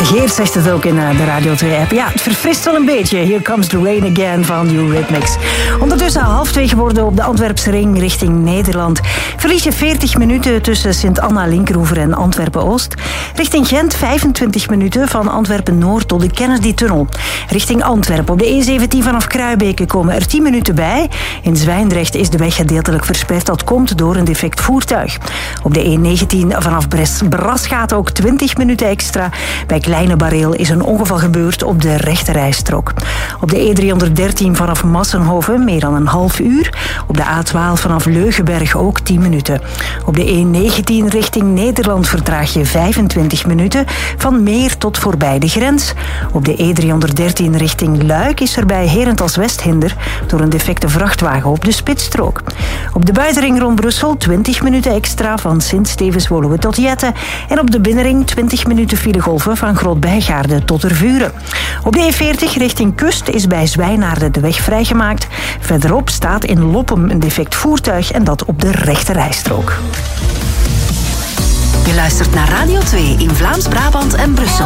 Geert zegt het ook in de Radio 2-app. Ja, het verfrist wel een beetje. Here Comes the Rain Again van Eurythmics. Ondertussen 1:30 geworden op de Antwerpse ring richting Nederland. Verlies je 40 minuten tussen Sint-Anna-Linkeroever en Antwerpen-Oost. Richting Gent 25 minuten van Antwerpen-Noord tot de Kennedy-tunnel. Richting Antwerpen op de E17 vanaf Kruibeke komen er 10 minuten bij. In Zwijndrecht is de weg gedeeltelijk versperd. Dat komt door een defect voertuig. Op de E19 vanaf Bras gaat ook 20 minuten extra. Bij Kleine Bareel is een ongeval gebeurd op de rechterrijstrook. Op de E313 vanaf Massenhoven meer dan een half uur. Op de A12 vanaf Leugenberg ook 10 minuten. Op de E19 richting Nederland vertraag je 25 minuten. Van Meer tot voorbij de grens. Op de E313 richting Luik is er bij Herentals West hinder door een defecte vrachtwagen op de spitsstrook. Op de buitenring rond Brussel 20 minuten extra van Sint-Stevens-Woluwe tot Jette. En op de binnenring 20 minuten filegolven van Groot-Bijgaarde tot Tervuren. Op de E40 richting Kust is bij Zwijnaarden de weg vrijgemaakt. Verderop staat in Loppem een defect voertuig en dat op de rechterrijstrook. Je luistert naar Radio 2 in Vlaams-Brabant en Brussel.